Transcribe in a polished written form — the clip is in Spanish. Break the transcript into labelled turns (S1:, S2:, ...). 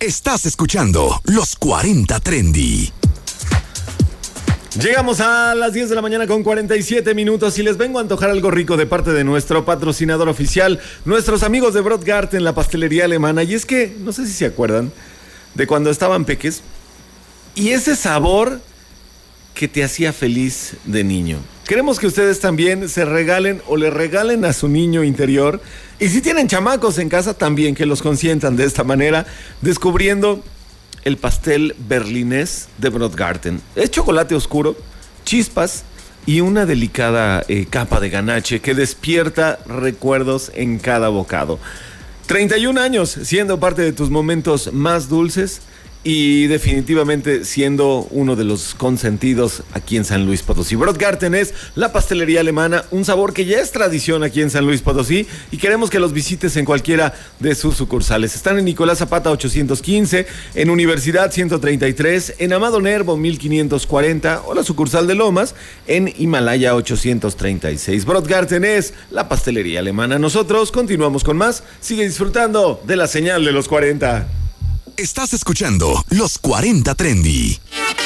S1: Estás escuchando Los 40 Trendy.
S2: Llegamos a las 10 de la mañana con 47 minutos y les vengo a antojar algo rico de parte de nuestro patrocinador oficial, nuestros amigos de Brodgarten, la pastelería alemana. Y es que, no sé si se acuerdan de cuando estaban peques y ese sabor que te hacía feliz de niño. Queremos que ustedes también se regalen o le regalen a su niño interior. Y si tienen chamacos en casa, también que los consientan de esta manera, descubriendo el pastel berlinés de Brodgarten. Es chocolate oscuro, chispas y una delicada capa de ganache que despierta recuerdos en cada bocado. 31 años siendo parte de tus momentos más dulces y definitivamente siendo uno de los consentidos aquí en San Luis Potosí. Brodgarten es la pastelería alemana, un sabor que ya es tradición aquí en San Luis Potosí y queremos que los visites en cualquiera de sus sucursales. Están en Nicolás Zapata 815, en Universidad 133, en Amado Nervo 1540 o la sucursal de Lomas en Himalaya 836. Brodgarten es la pastelería alemana. Nosotros continuamos con más. Sigue disfrutando de la señal de los 40.
S1: Estás escuchando Los 40 Trendy.